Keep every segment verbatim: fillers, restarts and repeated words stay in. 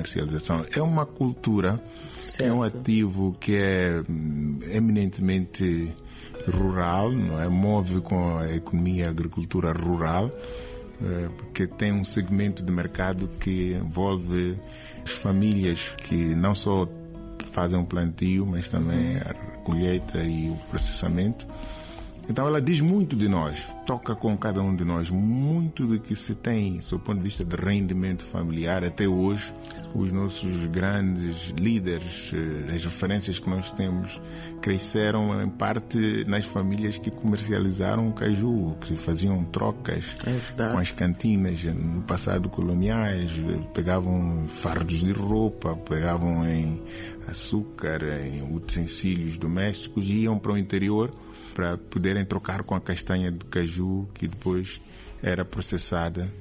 comercialização. É uma cultura, certo. É um ativo que é eminentemente rural, não é? Move com a economia e a agricultura rural, porque tem um segmento de mercado que envolve as famílias que não só fazem um plantio, mas também a colheita e o processamento. Então ela diz muito de nós, toca com cada um de nós, muito do que se tem, do ponto de vista de rendimento familiar. Até hoje, os nossos grandes líderes, as referências que nós temos, cresceram em parte nas famílias que comercializaram o caju, que faziam trocas é com as cantinas no passado coloniais, pegavam fardos de roupa, pegavam em açúcar, em utensílios domésticos e iam para o interior para poderem trocar com a castanha de caju que depois era processada.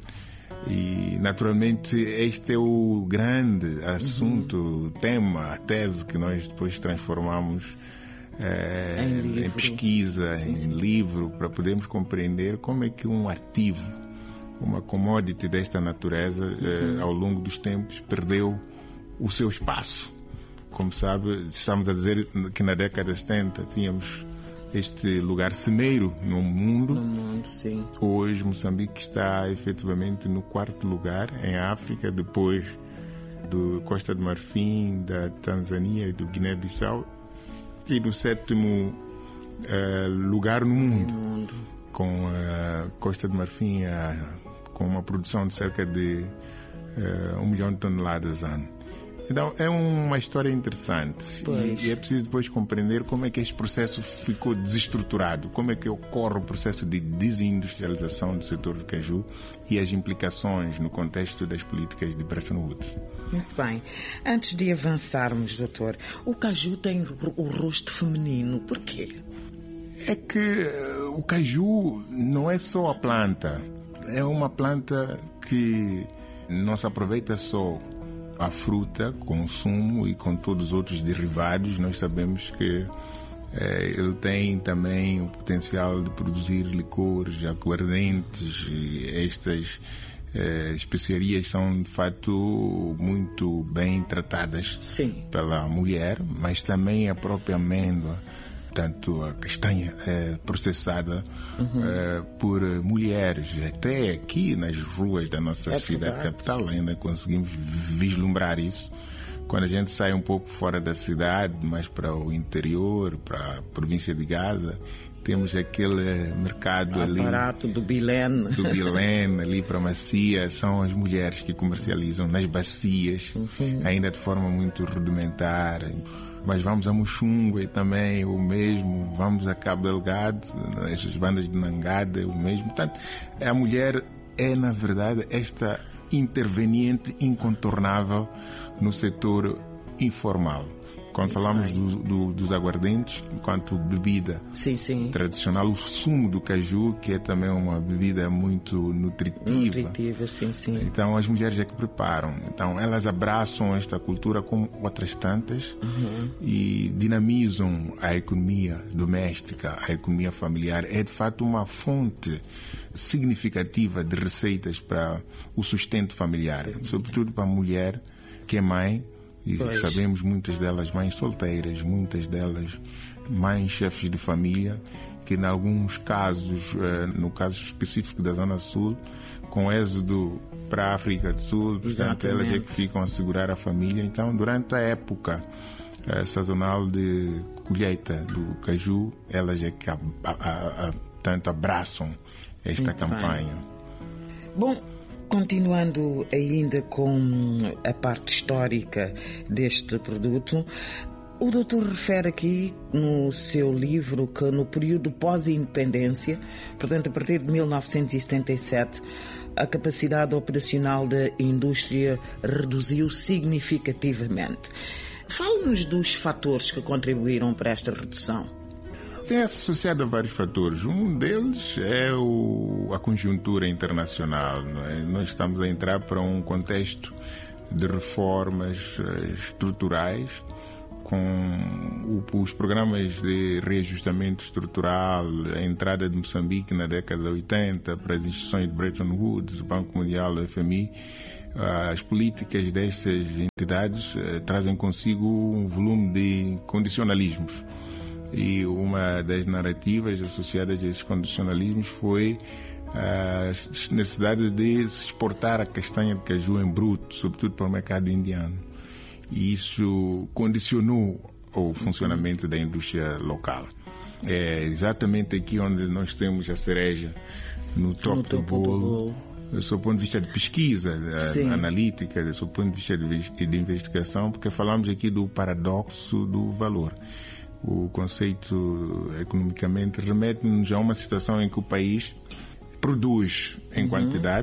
E naturalmente este é o grande assunto, uhum. tema, a tese que nós depois transformamos é, em, em pesquisa, sim, em sim. livro, para podermos compreender como é que um ativo, uma commodity desta natureza, uhum. é, ao longo dos tempos perdeu o seu espaço. Como sabe, estamos a dizer que na década de setenta tínhamos este lugar cimeiro no mundo. No mundo, sim. Hoje Moçambique está efetivamente no quarto lugar em África, depois do Costa do Marfim, da Tanzânia e do Guiné-Bissau, e no sétimo uh, lugar no mundo, no mundo. com a Costa do Marfim uh, com uma produção de cerca de uh, um milhão de toneladas ano. Então, é uma história interessante e, e é preciso depois compreender como é que este processo ficou desestruturado, como é que ocorre o processo de desindustrialização do setor do caju e as implicações no contexto das políticas de Bretton Woods. Muito bem. Antes de avançarmos, doutor, o caju tem o rosto feminino. Por quê? É que o caju não é só a planta, é uma planta que não se aproveita só a fruta, consumo e com todos os outros derivados. Nós sabemos que eh, ele tem também o potencial de produzir licores, aguardentes, e estas eh, especiarias são de fato muito bem tratadas Sim. pela mulher, mas também a própria amêndoa, tanto a castanha é processada uhum. é, por mulheres. Até aqui nas ruas da nossa é cidade verdade. capital ainda conseguimos vislumbrar isso. Quando a gente sai um pouco fora da cidade, mais para o interior, para a província de Gaza, temos aquele mercado ali... O aparato do Bilene. Do Bilene, ali para a Macia, são as mulheres que comercializam nas bacias, uhum. ainda de forma muito rudimentar. Mas vamos a Muxungue também, o mesmo, vamos a Cabo Delgado, as bandas de Nangada, o mesmo. Portanto, a mulher é, na verdade, esta interveniente incontornável no setor informal. Quando falamos do, do, dos aguardentes, enquanto bebida sim, sim. tradicional, o sumo do caju, que é também uma bebida muito nutritiva. Nutritiva, sim, sim. Então, as mulheres é que preparam. Então, elas abraçam esta cultura como outras tantas uhum. e dinamizam a economia doméstica, a economia familiar. É, de fato, uma fonte significativa de receitas para o sustento familiar, sim. sobretudo para a mulher que é mãe. E pois. Sabemos muitas delas mães solteiras, muitas delas mães chefes de família, que em alguns casos, no caso específico da Zona Sul, com êxodo para a África do Sul, portanto, elas é que ficam a segurar a família. Então, durante a época a sazonal de colheita do caju, elas é que a, a, a, a, tanto abraçam esta Muito campanha. Bem. Bom, continuando ainda com a parte histórica deste produto, o doutor refere aqui no seu livro que no período pós-independência, portanto a partir de mil novecentos e setenta e sete, a capacidade operacional da indústria reduziu significativamente. Fale-nos dos fatores que contribuíram para esta redução. É associado a vários fatores. Um deles é o, a conjuntura internacional. Não é? Nós estamos a entrar para um contexto de reformas uh, estruturais, com o, os programas de reajustamento estrutural, a entrada de Moçambique na década de oitenta para as instituições de Bretton Woods, o Banco Mundial, o F M I, as políticas destas entidades uh, trazem consigo um volume de condicionalismos. E uma das narrativas associadas a esses condicionalismos foi a necessidade de se exportar a castanha de caju em bruto, sobretudo para o mercado indiano. E isso condicionou o funcionamento da indústria local. É exatamente aqui onde nós temos a cereja no topo, no topo do bolo, do seu ponto de vista de pesquisa, de analítica, do seu ponto de vista de, de investigação, porque falamos aqui do paradoxo do valor. O conceito, economicamente, remete-nos a uma situação em que o país produz em uhum. quantidade,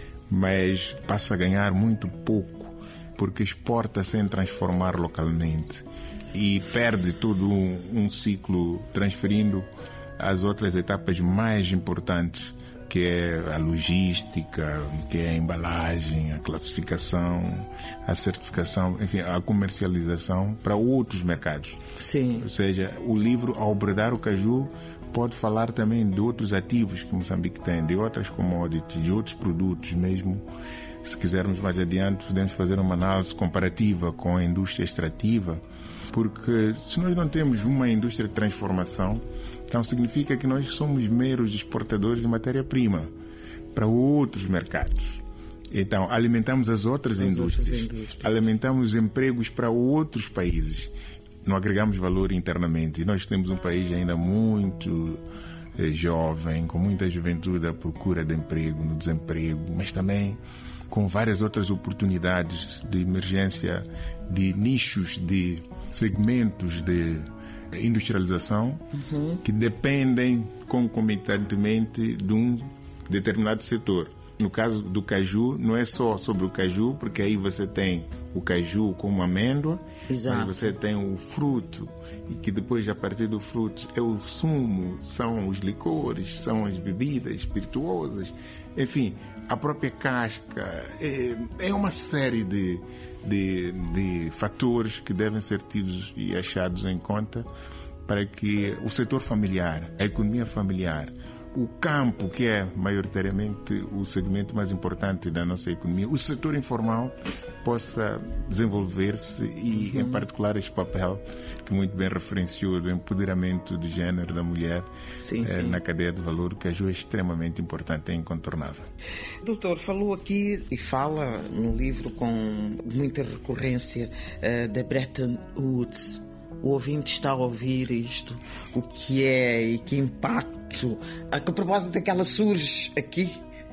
mas passa a ganhar muito pouco, porque exporta sem transformar localmente e perde todo um, um ciclo, transferindo as outras etapas mais importantes, que é a logística, que é a embalagem, a classificação, a certificação, enfim, a comercialização para outros mercados. Sim. Ou seja, o livro, ao abordar o caju, pode falar também de outros ativos que Moçambique tem, de outras commodities, de outros produtos mesmo. Se quisermos mais adiante, podemos fazer uma análise comparativa com a indústria extrativa, porque se nós não temos uma indústria de transformação, então significa que nós somos meros exportadores de matéria-prima para outros mercados. Então, alimentamos as outras, as indústrias, outras indústrias, alimentamos empregos para outros países. Não agregamos valor internamente. E nós temos um país ainda muito eh, jovem, com muita juventude à procura de emprego, no desemprego, mas também com várias outras oportunidades de emergência de nichos, de segmentos de industrialização uhum. que dependem concomitantemente de um determinado setor. No caso do caju, não é só sobre o caju, porque aí você tem o caju como amêndoa, Exato. Mas você tem o fruto, e que depois, a partir do fruto, é o sumo, são os licores, são as bebidas espirituosas, enfim, a própria casca. É, é uma série de, de, de fatores que devem ser tidos e achados em conta para que o setor familiar, a economia familiar, o campo, que é maioritariamente o segmento mais importante da nossa economia, o setor informal possa desenvolver-se e, uhum. em particular, este papel que muito bem referenciou do empoderamento do género da mulher sim, eh, sim. na cadeia de valor, que é extremamente importante e incontornável. Doutor, falou aqui e fala no livro com muita recorrência uh, da Bretton Woods. O ouvinte está a ouvir isto, o que é e que impacto, a que propósito é que ela surge aqui?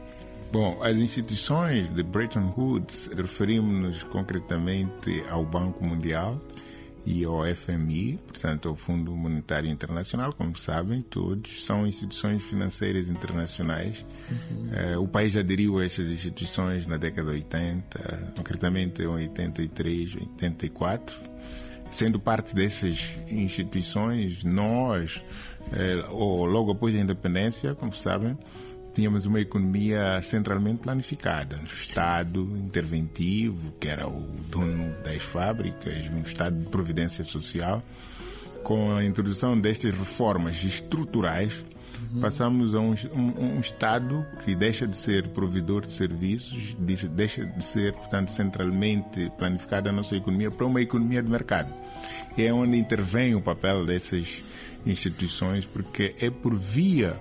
Bom, as instituições de Bretton Woods, referimos-nos concretamente ao Banco Mundial e ao F M I, portanto ao Fundo Monetário Internacional, como sabem todos, são instituições financeiras internacionais. Uhum. Eh, o país aderiu a essas instituições na década de oitenta, concretamente em oitenta e três, oitenta e quatro. Sendo parte dessas instituições, nós, eh, ou logo após a independência, como sabem, tínhamos uma economia centralmente planificada. Um Estado interventivo, que era o dono das fábricas, um Estado de providência social. Com a introdução destas reformas estruturais, uhum. passamos a um, um, um Estado que deixa de ser provedor de serviços, deixa de ser, portanto, centralmente planificada a nossa economia para uma economia de mercado. E é onde intervém o papel dessas instituições, porque é por via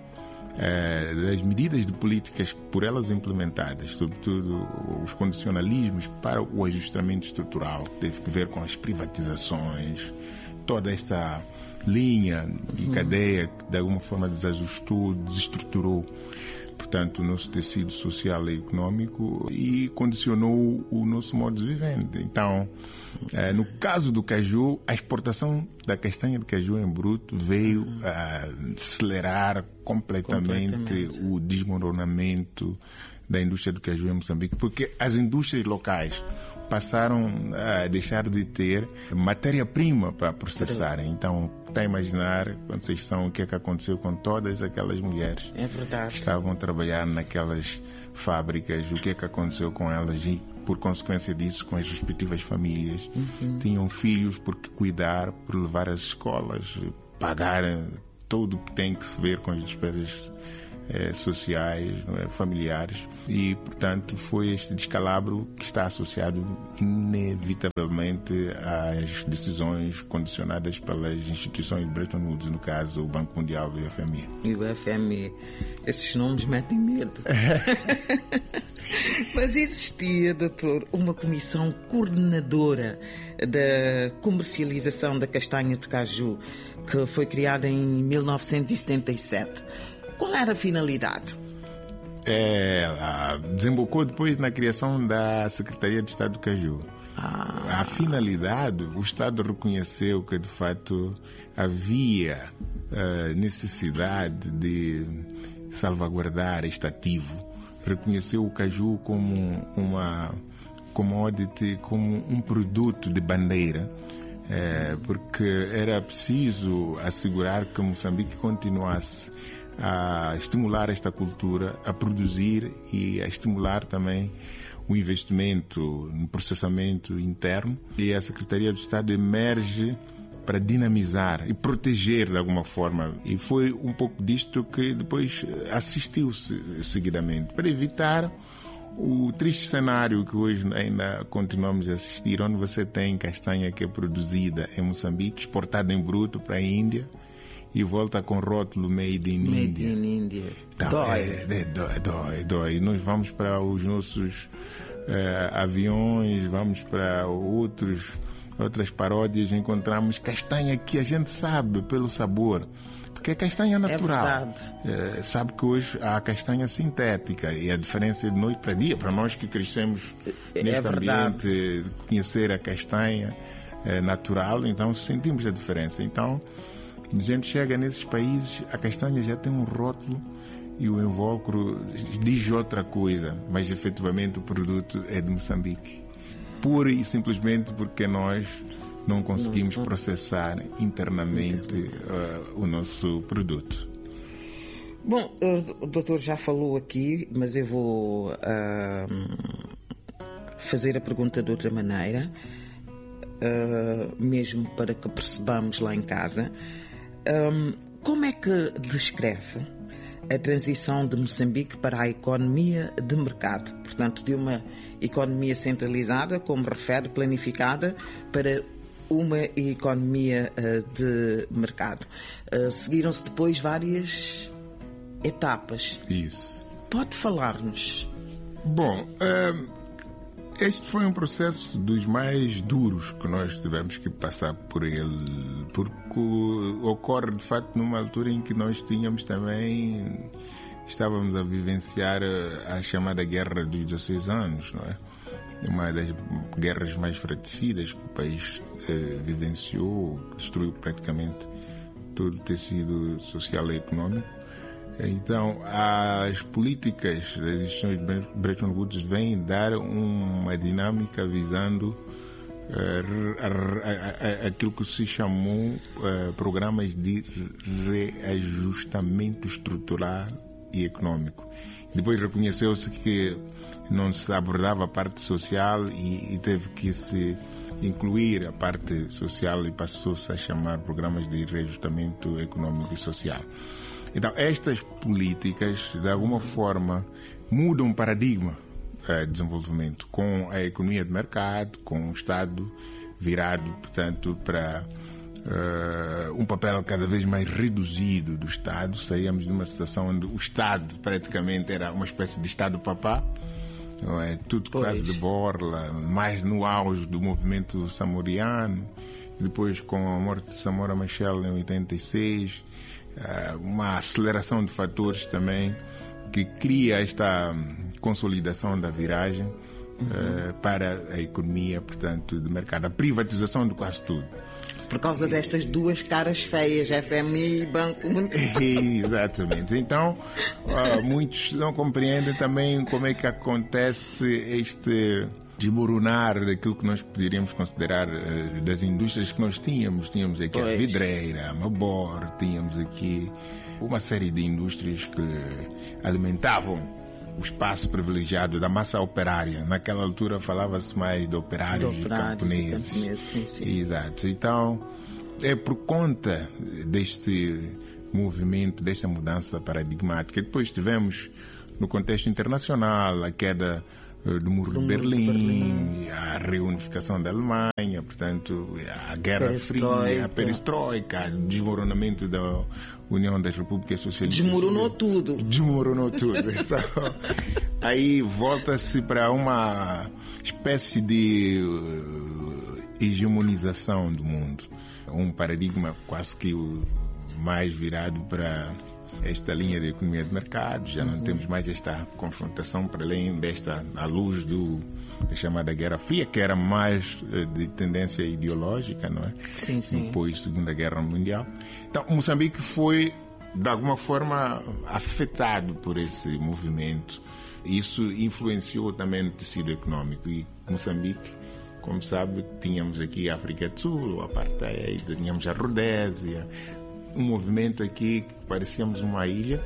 eh, das medidas de políticas por elas implementadas, sobretudo os condicionalismos para o ajustamento estrutural, que teve que ver com as privatizações, toda esta linha e uhum. cadeia que de alguma forma desajustou, desestruturou, portanto, o nosso tecido social e econômico e condicionou o nosso modo de viver. Então, eh, no caso do caju, a exportação da castanha de caju em bruto veio a acelerar completamente, completamente o desmoronamento da indústria do caju em Moçambique, porque as indústrias locais passaram a deixar de ter matéria-prima para processarem. Então, está a imaginar, Conceição, o que é que aconteceu com todas aquelas mulheres é verdade. que estavam a trabalhar naquelas fábricas, o que é que aconteceu com elas e, por consequência disso, com as respectivas famílias. Uhum. Tinham filhos por que cuidar, por levar às escolas, pagar tudo o que tem que ver com as despesas eh, sociais, não é? Familiares, e, portanto, foi este descalabro que está associado inevitavelmente às decisões condicionadas pelas instituições de Bretton Woods, no caso o Banco Mundial e o F M I. E o F M I, esses nomes metem medo. Mas existia, doutor, uma comissão coordenadora da comercialização da castanha de caju que foi criada em mil novecentos e setenta e sete. Qual era a finalidade? Ela desembocou depois na criação da Secretaria de Estado do Caju. Ah. A finalidade, o Estado reconheceu que de fato havia uh, necessidade de salvaguardar este ativo. Reconheceu o caju como uma commodity, como um produto de bandeira, é, porque era preciso assegurar que Moçambique continuasse a estimular esta cultura, a produzir e a estimular também o investimento no processamento interno. E a Secretaria do Estado emerge para dinamizar e proteger de alguma forma. E foi um pouco disto que depois assistiu-se seguidamente, para evitar o triste cenário que hoje ainda continuamos a assistir, onde você tem castanha que é produzida em Moçambique, exportada em bruto para a Índia e volta com rótulo Made in Made India. in India. Então, dói. É, é, dói, dói, dói. Nós vamos para os nossos é, aviões, vamos para outros... outras paródias, encontramos castanha que a gente sabe pelo sabor, porque é castanha natural. É verdade. É, sabe que hoje há castanha sintética e a diferença é de noite para dia. Para nós que crescemos é neste verdade. ambiente, conhecer a castanha é, natural, então sentimos a diferença. Então, a gente chega nesses países, a castanha já tem um rótulo e o invólucro diz outra coisa, mas efetivamente o produto é de Moçambique. Pura e simplesmente porque nós não conseguimos processar internamente uh, o nosso produto. Bom, o doutor já falou aqui, mas eu vou uh, fazer a pergunta de outra maneira, uh, mesmo para que percebamos lá em casa. Um, como é que descreve a transição de Moçambique para a economia de mercado? Portanto, de uma economia centralizada, como refere, planificada, para uma economia uh, de mercado. Uh, seguiram-se depois várias etapas. Isso. Pode falar-nos? Bom, uh, este foi um processo dos mais duros que nós tivemos que passar por ele, porque ocorre de facto numa altura em que nós tínhamos também... estávamos a vivenciar a chamada Guerra dos dezesseis anos, não é? Uma das guerras mais fratricidas que o país eh, vivenciou, destruiu praticamente todo o tecido social e econômico. Então, as políticas das instituições de Bretton Woods vêm dar uma dinâmica visando eh, aquilo que se chamou eh, programas de reajustamento estrutural e econômico. Depois reconheceu-se que não se abordava a parte social e, e teve que se incluir a parte social e passou-se a chamar programas de reajustamento econômico e social. Então, estas políticas, de alguma forma, mudam o paradigma de desenvolvimento com a economia de mercado, com o Estado virado, portanto, para Uh, um papel cada vez mais reduzido do Estado. Saíamos de uma situação onde o Estado praticamente era uma espécie de Estado-papá, não é? Tudo pois. quase de borla, mais no auge do movimento samoriano, e depois com a morte de Samora Machel em oitenta e seis, uh, uma aceleração de fatores também que cria esta consolidação da viragem uh, uhum. para a economia, portanto, de mercado, a privatização de quase tudo. Por causa destas duas caras feias, F M I e Banco Mundial. Exatamente. Então, uh, muitos não compreendem também como é que acontece este desmoronar daquilo que nós poderíamos considerar uh, das indústrias que nós tínhamos. Tínhamos aqui pois. a vidreira, a Mabor, tínhamos aqui uma série de indústrias que alimentavam o espaço privilegiado da massa operária. Naquela altura falava-se mais de operários e camponeses. Sim, sim. Exato. Então, é por conta deste movimento, desta mudança paradigmática. Depois tivemos, no contexto internacional, a queda do Muro de Berlim, Berlim, a reunificação da Alemanha, portanto, a Guerra Fria, a perestroika, o desmoronamento da União das Repúblicas Socialistas. Desmoronou tudo. Desmoronou tudo. Então, aí volta-se para uma espécie de hegemonização do mundo. Um paradigma quase que mais virado para esta linha de economia de mercado. Já não uhum. temos mais esta confrontação para além desta, à luz do, da chamada Guerra Fria, que era mais de tendência ideológica, não é? Sim, sim. Depois da Segunda Guerra Mundial. Então, Moçambique foi, de alguma forma, afetado por esse movimento. Isso influenciou também no tecido econômico. E Moçambique, como sabe, tínhamos aqui a África do Sul, o apartheid, tínhamos a Rodésia, um movimento aqui que parecíamos uma ilha,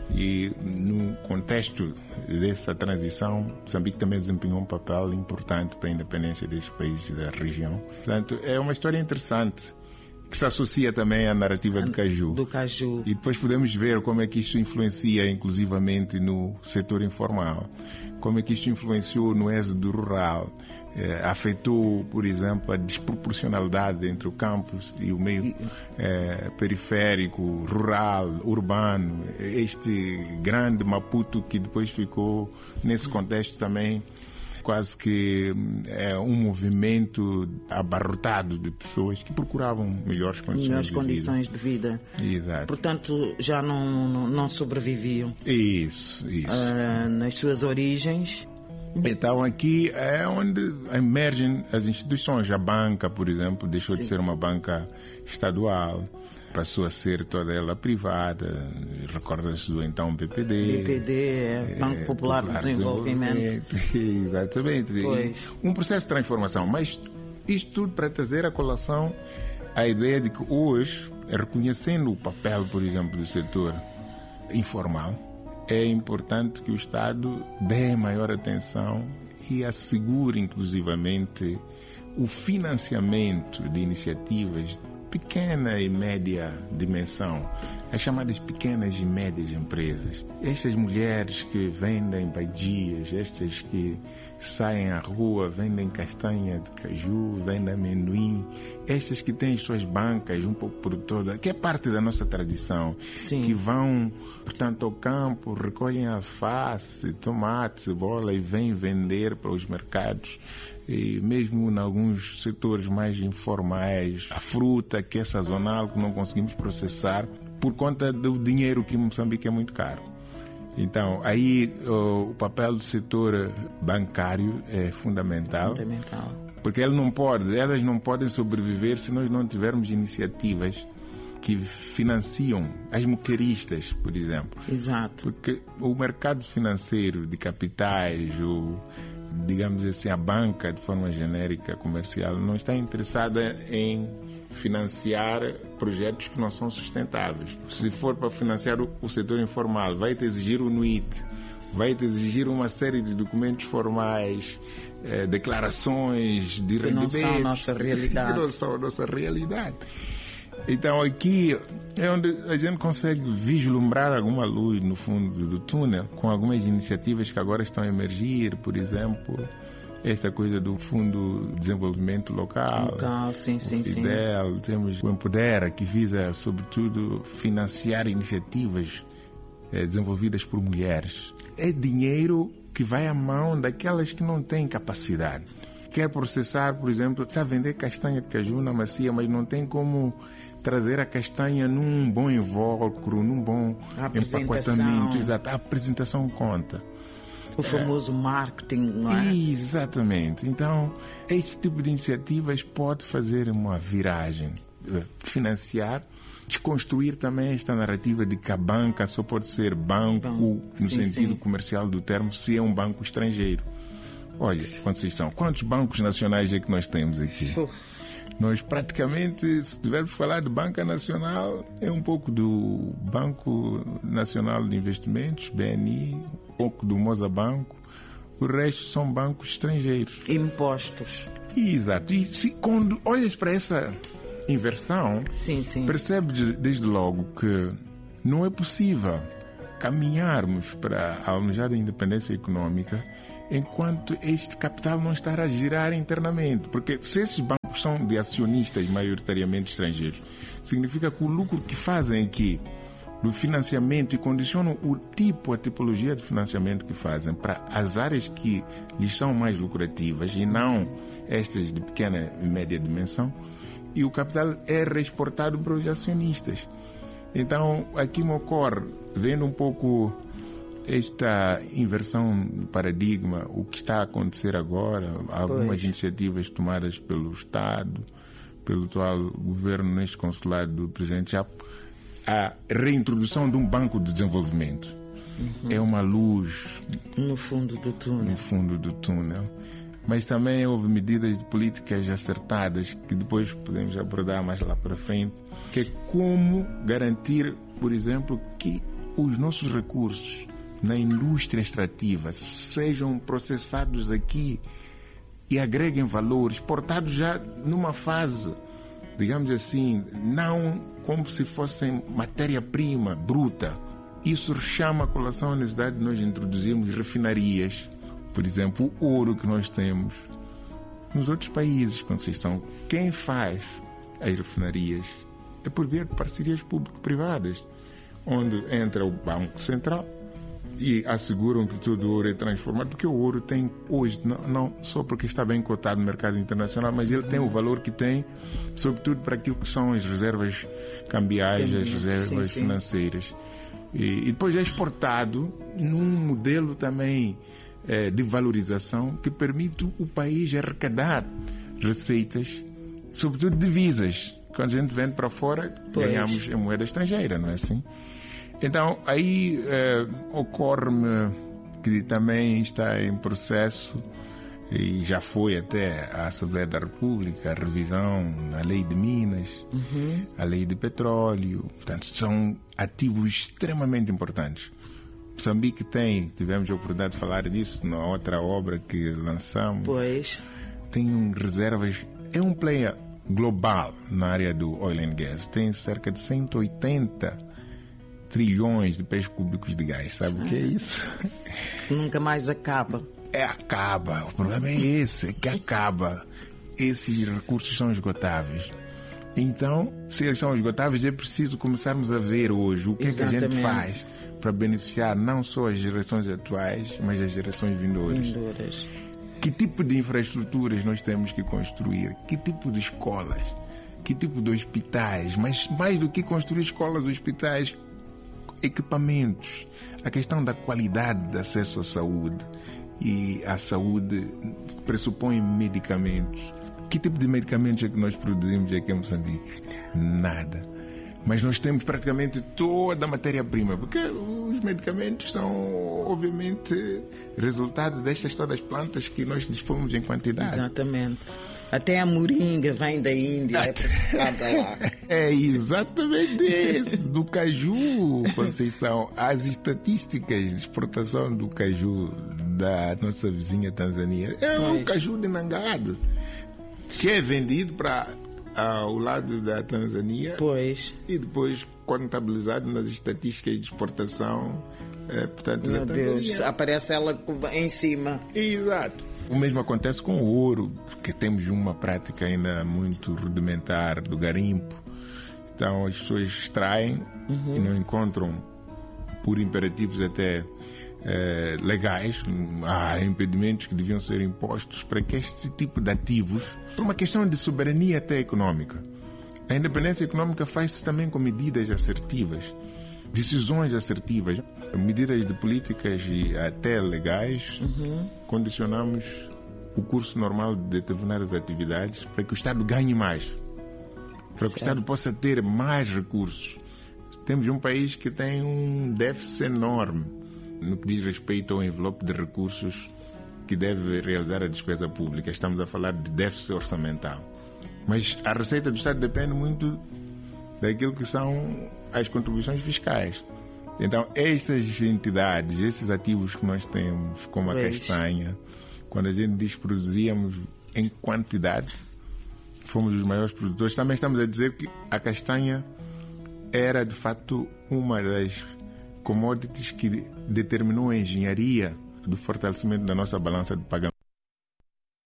e no contexto dessa transição, Moçambique também desempenhou um papel importante para a independência desses países da região. Portanto, é uma história interessante que se associa também à narrativa do caju. Do caju. E depois podemos ver como é que isto influencia inclusivamente no setor informal, como é que isto influenciou no êxodo rural, eh, afetou, por exemplo, a desproporcionalidade entre o campus e o meio eh, periférico, rural, urbano, este grande Maputo que depois ficou nesse contexto também quase que é um movimento abarrotado de pessoas que procuravam melhores condições, melhores de, condições vida. de vida. Exato. Portanto, já não, não, não sobreviviam. Isso, isso. Uh, nas suas origens. Então, aqui é onde emergem as instituições. A banca, por exemplo, deixou Sim. de ser uma banca estadual, passou a ser toda ela privada. Recorda-se do então B P D. B P D, é Banco Popular, Popular de Desenvolvimento. Desenvolvimento. Exatamente. Pois. Um processo de transformação. Mas isto tudo para trazer a colação a ideia de que hoje, reconhecendo o papel, por exemplo, do setor informal, é importante que o Estado dê maior atenção e assegure, inclusivamente, o financiamento de iniciativas pequena e média dimensão, as chamadas pequenas e médias empresas. Estas mulheres que vendem badias, estas que saem à rua, vendem castanha de caju, vendem amendoim, estas que têm as suas bancas um pouco por toda, que é parte da nossa tradição, Sim. que vão, portanto, ao campo, recolhem alface, tomate, cebola e vêm vender para os mercados. E mesmo em alguns setores mais informais, a fruta que é sazonal, que não conseguimos processar por conta do dinheiro que em Moçambique é muito caro. Então, aí o, o papel do setor bancário é fundamental, fundamental, porque ele não pode, elas não podem sobreviver se nós não tivermos iniciativas que financiam as moqueiristas, por exemplo. Exato. Porque o mercado financeiro de capitais, o digamos assim, a banca, de forma genérica, comercial, não está interessada em financiar projetos que não são sustentáveis. Se for para financiar o, o setor informal, vai te exigir o N U I T, vai te exigir uma série de documentos formais, eh, declarações de rendimentos. Que não são a nossa realidade. Que não são a nossa realidade. Então aqui é onde a gente consegue vislumbrar alguma luz no fundo do túnel, com algumas iniciativas que agora estão a emergir, por exemplo, esta coisa do Fundo de Desenvolvimento Local, Local sim, sim, o Fidel, sim. Temos o Empodera, que visa, sobretudo, financiar iniciativas eh, desenvolvidas por mulheres. É dinheiro que vai à mão daquelas que não têm capacidade. Quer processar, por exemplo, está a vender castanha de caju na macia, mas não tem como trazer a castanha num bom invólucro, num bom empacotamento. Exato. A apresentação conta. O famoso é. marketing, não é? Exatamente. Então, este tipo de iniciativas pode fazer uma viragem, financiar, desconstruir também esta narrativa de que a banca só pode ser banco, Bom, no sim, sentido sim. comercial do termo, se é um banco estrangeiro. Olha, Conceição, quantos bancos nacionais é que nós temos aqui? Uf. Nós praticamente, se tivermos falar de banca nacional, é um pouco do Banco Nacional de Investimentos, B N I, um pouco do Mozabanco, o resto são bancos estrangeiros. Impostos. Exato. E se, quando olhas para essa inversão, sim, sim. percebes desde logo que não é possível caminharmos para a almejada independência econômica enquanto este capital não estar a girar internamente. Porque se esses bancos são de acionistas maioritariamente estrangeiros, significa que o lucro que fazem aqui do financiamento e condicionam o tipo, a tipologia de financiamento que fazem para as áreas que lhes são mais lucrativas e não estas de pequena e média dimensão, e o capital é reexportado para os acionistas. Então, aqui me ocorre, vendo um pouco esta inversão de paradigma, o que está a acontecer agora, algumas pois. iniciativas tomadas pelo Estado, pelo atual governo neste consulado do Presidente Chapo, a reintrodução de um banco de desenvolvimento. Uhum. É uma luz no fundo do túnel. No fundo do túnel. Mas também houve medidas de políticas acertadas que depois podemos abordar mais lá para frente, que é como garantir, por exemplo, que os nossos recursos na indústria extrativa sejam processados aqui e agreguem valor, exportados já numa fase, digamos assim, não como se fossem matéria-prima bruta. Isso chama a colação a necessidade de nós introduzirmos refinarias. Por exemplo, o ouro que nós temos nos outros países, Conceição, quem faz as refinarias é por via de parcerias público-privadas, onde entra o Banco Central e asseguram que todo o ouro é transformado, porque o ouro tem hoje, não, não só porque está bem cotado no mercado internacional, mas ele tem o valor que tem, sobretudo para aquilo que são as reservas cambiais, as reservas sim, sim. financeiras. E, e depois é exportado num modelo também é, de valorização que permite o país arrecadar receitas, sobretudo divisas. Quando a gente vende para fora, pois. ganhamos em moeda estrangeira, não é assim? Então, aí eh, ocorre-me que também está em processo, e já foi até a Assembleia da República, a revisão na Lei de Minas, uhum. a Lei de Petróleo. Portanto, são ativos extremamente importantes. Moçambique tem, tivemos a oportunidade de falar disso na outra obra que lançamos. Pois. Tem um, reservas, é um player global na área do oil and gas. Tem cerca de cento e oitenta trilhões de pés cúbicos de gás. Sabe o que é isso? Nunca mais acaba. É, acaba. O problema é esse, é que acaba. Esses recursos são esgotáveis. Então, se eles são esgotáveis, é preciso começarmos a ver hoje o que Exatamente. é que a gente faz para beneficiar não só as gerações atuais, mas as gerações vindouras. Vindouras. Que tipo de infraestruturas nós temos que construir? Que tipo de escolas? Que tipo de hospitais? Mas mais do que construir escolas, hospitais, equipamentos, a questão da qualidade de acesso à saúde, e a saúde pressupõe medicamentos. Que tipo de medicamentos é que nós produzimos aqui em Moçambique? Nada. Mas nós temos praticamente toda a matéria-prima, porque os medicamentos são, obviamente, resultado destas todas as plantas que nós dispomos em quantidade. Exatamente. Até a moringa vem da Índia, é processada lá. É exatamente isso, do caju, Conceição. As estatísticas de exportação do caju da nossa vizinha Tanzânia é um caju de Nangado, que é vendido para ao lado da Tanzânia, pois. E depois contabilizado nas estatísticas de exportação, é, portanto, Meu da Tanzânia. Deus, aparece ela em cima. Exato. O mesmo acontece com o ouro, porque temos uma prática ainda muito rudimentar do garimpo. Então as pessoas extraem uhum. e não encontram, por imperativos até eh, legais, há impedimentos que deviam ser impostos para que este tipo de ativos, por uma questão de soberania até econômica. A independência econômica faz-se também com medidas assertivas, decisões assertivas, medidas de políticas e até legais. Uhum. Condicionamos o curso normal de determinadas atividades para que o Estado ganhe mais, para certo. que o Estado possa ter mais recursos. Temos um país que tem um déficit enorme no que diz respeito ao envelope de recursos que deve realizar a despesa pública. Estamos a falar de déficit orçamental. Mas a receita do Estado depende muito daquilo que são as contribuições fiscais. Então, estas entidades, esses ativos que nós temos, como a pois. castanha, quando a gente diz que produzíamos em quantidade, fomos os maiores produtores, também estamos a dizer que a castanha era de fato uma das commodities que determinou a engenharia do fortalecimento da nossa balança de pagamento.